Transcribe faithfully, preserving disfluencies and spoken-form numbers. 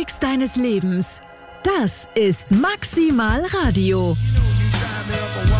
Mix deines Lebens. Das ist Maximal Radio. You know, you drive me up a